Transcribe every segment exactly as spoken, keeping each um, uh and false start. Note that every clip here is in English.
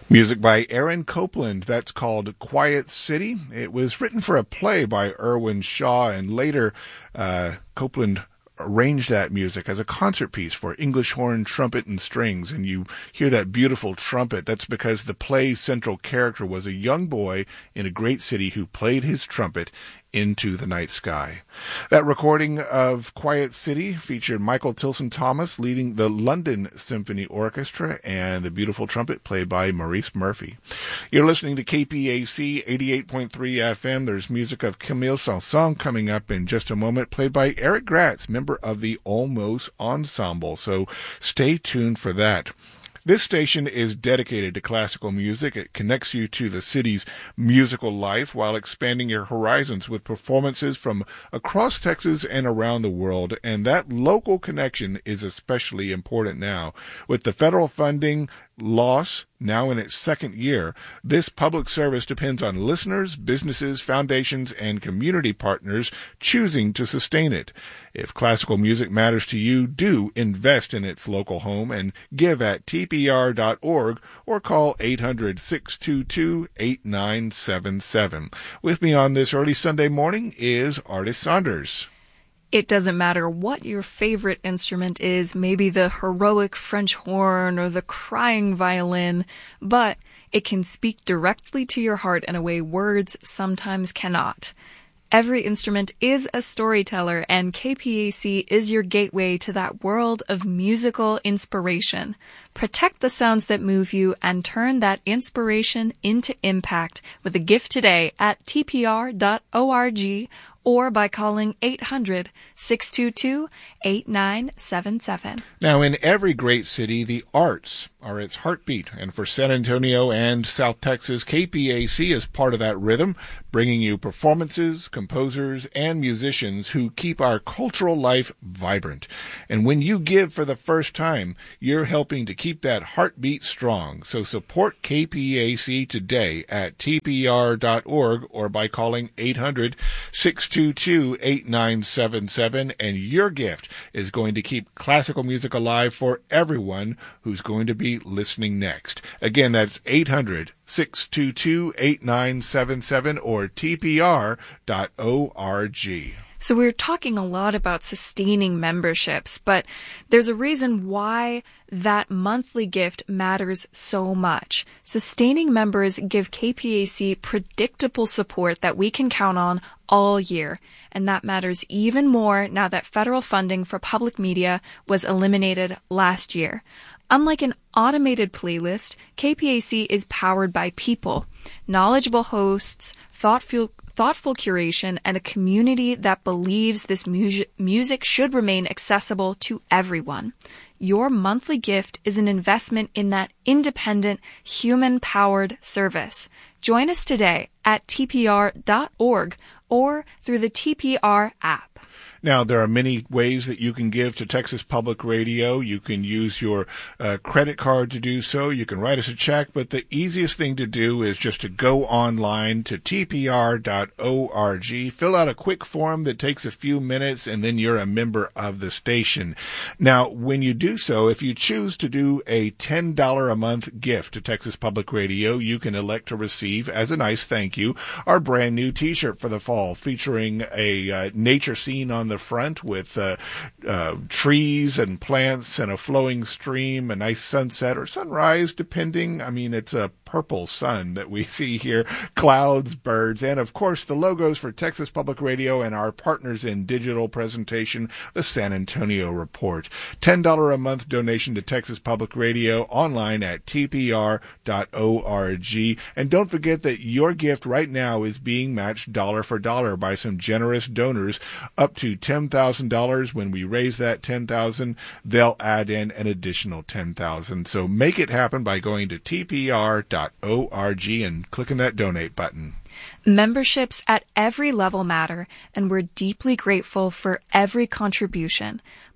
Music by Aaron Copland. That's called Quiet City. It was written for a play by Irwin Shaw, and later uh, Copland arranged that music as a concert piece for English horn, trumpet, and strings. And you hear that beautiful trumpet. That's because the play's central character was a young boy in a great city who played his trumpet into the night sky. That recording of Quiet City featured Michael Tilson Thomas leading the London Symphony Orchestra and the beautiful trumpet played by Maurice Murphy. You're listening to K P A C eighty-eight point three F M. There's music of Camille Saint-Saëns coming up in just a moment, played by Eric Gratz, member of the Olmos Ensemble. So stay tuned for that. This station is dedicated to classical music. It connects you to the city's musical life while expanding your horizons with performances from across Texas and around the world. And that local connection is especially important now. With the federal funding loss now in its second year, this public service depends on listeners, businesses, foundations, and community partners choosing to sustain it. If classical music matters to you, do invest in its local home and give at T P R dot org or call eight hundred, six two two, eight nine seven seven. With me on this early Sunday morning is Artis Saunders. It doesn't matter what your favorite instrument is, maybe the heroic French horn or the crying violin, but it can speak directly to your heart in a way words sometimes cannot. Every instrument is a storyteller, and K P A C is your gateway to that world of musical inspiration. Protect the sounds that move you and turn that inspiration into impact with a gift today at T P R dot org or by calling eight hundred, six two two, eight nine seven seven. Now, in every great city, the arts are its heartbeat. And for San Antonio and South Texas, K P A C is part of that rhythm, bringing you performances, composers, and musicians who keep our cultural life vibrant. And when you give for the first time, you're helping to keep that heartbeat strong. So support K P A C today at T P R dot org or by calling eight hundred, six two two, eight nine seven seven, and your gift is going to keep classical music alive for everyone who's going to be listening next. Again, that's eight hundred, six two two, eight nine seven seven or T P R dot org. So we're talking a lot about sustaining memberships, but there's a reason why that monthly gift matters so much. Sustaining members give K P A C predictable support that we can count on all year, and that matters even more now that federal funding for public media was eliminated last year. Unlike an automated playlist, K P A C is powered by people, knowledgeable hosts, thoughtful thoughtful curation, and a community that believes this mu- music should remain accessible to everyone. Your monthly gift is an investment in that independent, human-powered service. Join us today at T P R dot org or through the T P R app. Now, there are many ways that you can give to Texas Public Radio. You can use your uh, credit card to do so. You can write us a check, but the easiest thing to do is just to go online to T P R dot org, fill out a quick form that takes a few minutes, and then you're a member of the station. Now, when you do so, if you choose to do a ten dollars a month gift to Texas Public Radio, you can elect to receive, as a nice thank you, our brand new t-shirt for the fall featuring a uh, nature scene on the front with uh, uh, trees and plants and a flowing stream, a nice sunset or sunrise, depending. I mean, it's a purple sun that we see here, clouds, birds, and of course the logos for Texas Public Radio and our partners in digital presentation, the San Antonio Report. ten dollars a month donation to Texas Public Radio online at T P R dot org. And don't forget that your gift right now is being matched dollar for dollar by some generous donors up to ten thousand dollars. When we raise that ten thousand dollars, they'll add in an additional ten thousand dollars. So make it happen by going to T P R dot org and clicking that donate button. Memberships at every level matter, and we're deeply grateful for every contribution.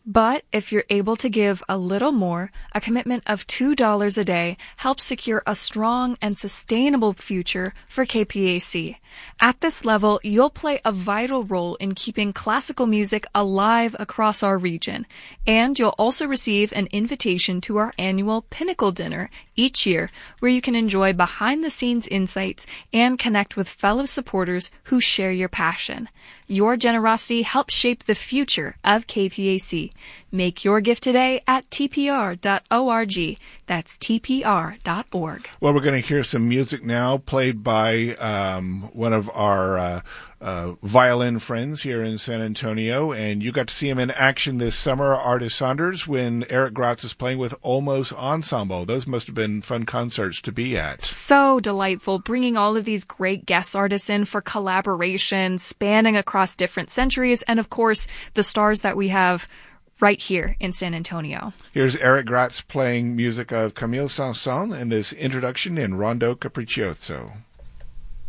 But if you're able to give a little more, a commitment of two dollars a day helps secure a strong and sustainable future for K P A C. At this level, you'll play a vital role in keeping classical music alive across our region. And you'll also receive an invitation to our annual Pinnacle Dinner each year, where you can enjoy behind-the-scenes insights and connect with fellow supporters who share your passion. Your generosity helps shape the future of K P A C. Make your gift today at T P R dot org. That's T P R dot org. Well, we're going to hear some music now played by um, one of our uh, uh, violin friends here in San Antonio, and you got to see him in action this summer, Artis Saunders, when Eric Gratz is playing with Olmos Ensemble. Those must have been fun concerts to be at. So delightful, bringing all of these great guest artists in for collaboration, spanning across different centuries, and of course, the stars that we have right here in San Antonio. Here's Eric Gratz playing music of Camille Saint-Saëns in this introduction in Rondo Capriccioso.